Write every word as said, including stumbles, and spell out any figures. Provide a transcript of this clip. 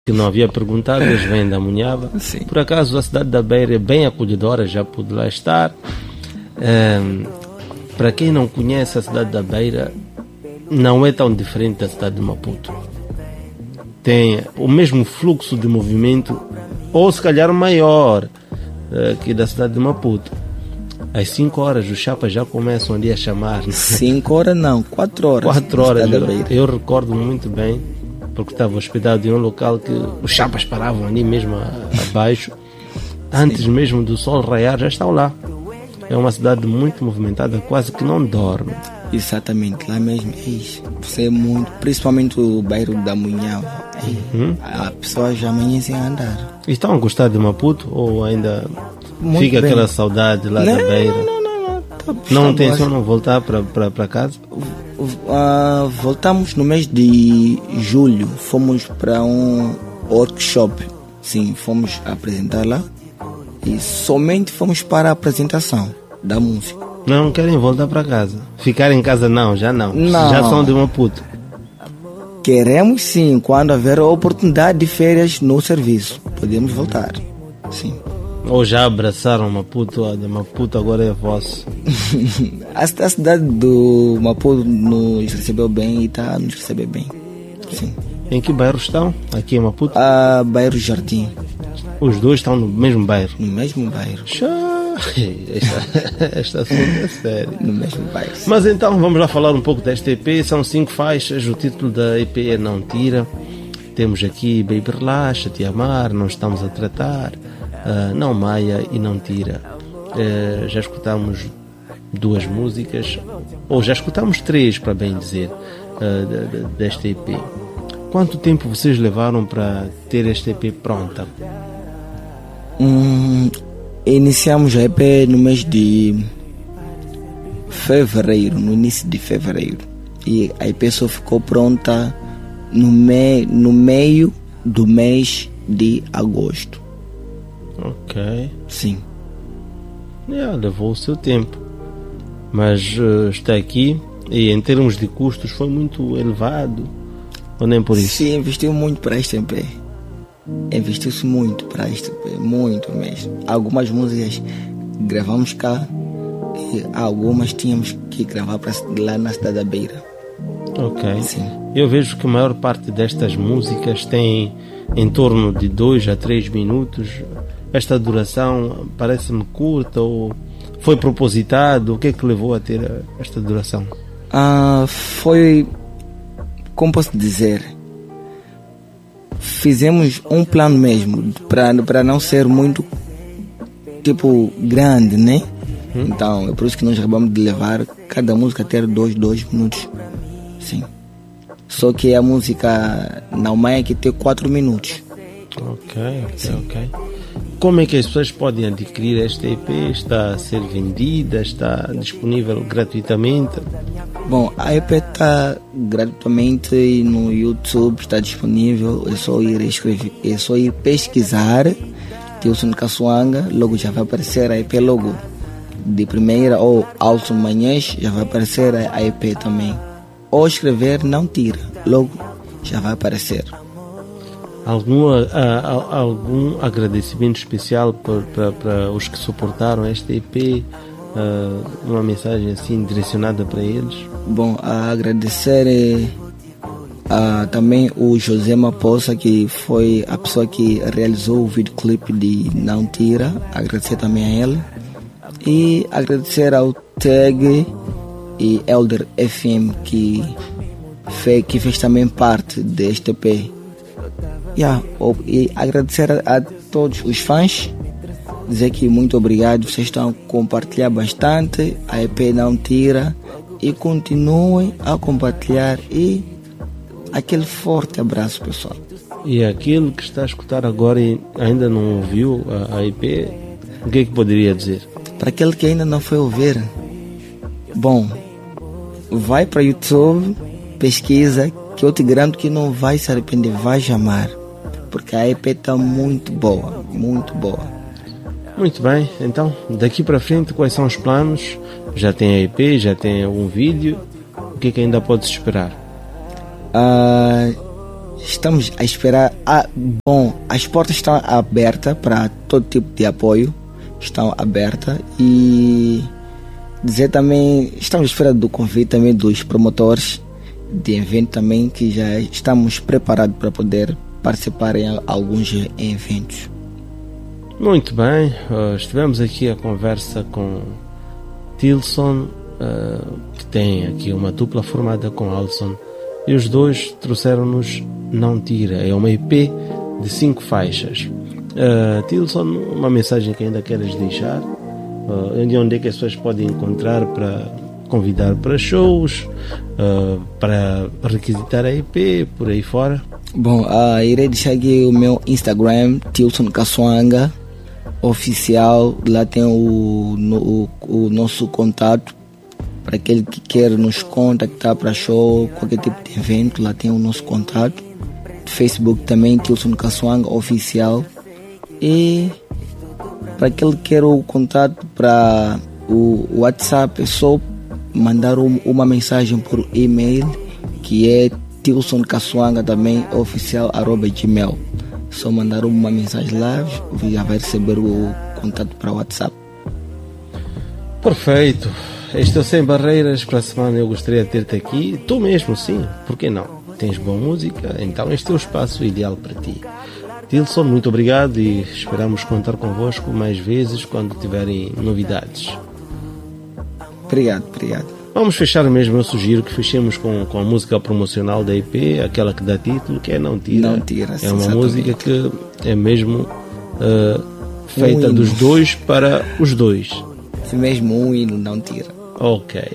que não havia perguntado, eles vêm da Munhava. Sim. Por acaso a cidade da Beira é bem acolhedora, já pude lá estar. Um, para quem não conhece a cidade da Beira, não é tão diferente da cidade de Maputo. Tem o mesmo fluxo de movimento, ou se calhar maior uh, que da cidade de Maputo. Às cinco horas os chapas já começam ali a chamar. cinco horas não, quatro horas. quatro horas. Eu, eu recordo muito bem, porque estava hospedado em um local que os chapas paravam ali mesmo abaixo. Antes Sim. mesmo do sol raiar, já estão lá. É uma cidade muito movimentada, quase que não dorme. Exatamente, lá mesmo é isso. Você é muito, principalmente o bairro da Munhava. Uhum. A pessoa já amanhece a andar. E estão a gostar de Maputo ou ainda muito fica bem. Aquela saudade lá não, da Beira? Não, não, não. Tá, não tencionam voltar para casa? Uh, voltamos no mês de julho. Fomos para um workshop. Sim, fomos apresentar lá. E somente fomos para a apresentação da música. Não querem voltar para casa? Ficar em casa não, já não. não. Já são de Maputo. Queremos sim, quando haver a oportunidade de férias no serviço. Podemos voltar, sim. Ou já abraçaram Maputo, a de Maputo agora é vosso? a, a cidade do Maputo nos recebeu bem e está a nos receber bem, sim. Em que bairro estão? Aqui em Maputo? Ah, bairro Jardim. Os dois estão no mesmo bairro? No mesmo bairro. Esta, esta assunto é sério. No mesmo bairro. Mas então vamos lá falar um pouco desta E P. São cinco faixas, o título da E P é Não Tira. Temos aqui Baby Relaxa, Te Amar, Não Estamos a Tratar, uh, Não Maia e Não Tira. Uh, já escutamos duas músicas, ou já escutamos três, para bem dizer, uh, desta E P. Quanto tempo vocês levaram para ter esta E P pronta? Hum, iniciamos a E P no mês de fevereiro, no início de fevereiro. E a E P só ficou pronta no, me, no meio do mês de agosto. Ok. Sim. Yeah, levou o seu tempo. Mas uh, está aqui e em termos de custos foi muito elevado. Ou nem por isso? Sim, investiu muito para este E P. Investiu-se muito para este E P, muito mesmo. Algumas músicas gravamos cá e algumas tínhamos que gravar para lá na cidade da Beira. Ok. Sim. Eu vejo que a maior parte destas músicas tem em torno de dois a três minutos. Esta duração parece-me curta ou foi propositado? O que é que levou a ter esta duração? Ah, foi... Como posso dizer, fizemos um plano mesmo para para não ser muito tipo grande, né? Hum. Então é por isso que nós acabamos de levar cada música a ter dois, dois minutos, sim. Só que a música não é que tem quatro minutos. Ok, ok, ok. Como é que as pessoas podem adquirir esta E P? Está a ser vendida? Está disponível gratuitamente? Bom, a E P está gratuitamente no YouTube, está disponível. É só ir escrever, é só ir pesquisar Tilson Kaswanga, logo já vai aparecer a E P logo de primeira, ou Alto Manhãs, já vai aparecer a E P também. Ou escrever Não Tira, logo já vai aparecer. Algum, a, a, algum agradecimento especial para os que suportaram esta E P? Uh, uma mensagem assim direcionada para eles? Bom, a agradecer é, a, também o José Maposa, que foi a pessoa que realizou o videoclipe de Não Tira. Agradecer também a ele. E agradecer ao Tag e Elder F M, que fez, que fez também parte deste E P. Yeah, e agradecer a, a todos os fãs, dizer que muito obrigado, vocês estão a compartilhar bastante, a E P Não Tira, e continuem a compartilhar, e aquele forte abraço, pessoal. E aquele que está a escutar agora e ainda não ouviu a, a E P, o que é que poderia dizer? Para aquele que ainda não foi ouvir, bom, vai para o YouTube, pesquisa, que eu te garanto que não vai se arrepender, vai chamar, porque a E P está muito boa, muito boa. Muito bem, então daqui para frente quais são os planos? Já tem a E P, já tem algum vídeo, o que é que ainda pode-se esperar? Ah, estamos a esperar. Ah, bom, as portas estão abertas para todo tipo de apoio, estão abertas, e dizer também, estamos à espera do convite também dos promotores de evento também, que já estamos preparados para poder participar em alguns eventos. Muito bem, uh, estivemos aqui a conversa com Tilson, uh, que tem aqui uma dupla formada com Alisson, e os dois trouxeram-nos Não Tira. É uma E P de cinco faixas. uh, Tilson, uma mensagem que ainda queres deixar? Uh, onde é que as pessoas podem encontrar para convidar para shows, uh, para requisitar a E P, por aí fora? Bom, uh, irei deixar aqui o meu Instagram, Tilson Kaswanga Oficial. Lá tem o, no, o, o nosso contato para aquele que quer nos contactar para show, qualquer tipo de evento. Lá tem o nosso contato. Facebook também, Tilson Kaswanga Oficial. E para aquele que quer o contato para o WhatsApp, é só mandar um, uma mensagem por e-mail, que é Tilson Kaswanga também oficial arroba gmail. Só mandar uma mensagem lá, já vai receber o contato para o WhatsApp. Perfeito. Este é o Sem Barreiras. Para a semana eu gostaria de ter-te aqui. Tu mesmo, sim, por que não? Tens boa música, então este é o espaço ideal para ti. Tilson, muito obrigado, e esperamos contar convosco mais vezes quando tiverem novidades. Obrigado, obrigado. Vamos fechar mesmo, eu sugiro que fechemos com, com a música promocional da E P, aquela que dá título, que é Não Tira. Não Tira, é uma exatamente. música que é mesmo uh, feita um dos dois para os dois. Se mesmo um hino, Não Tira. Ok.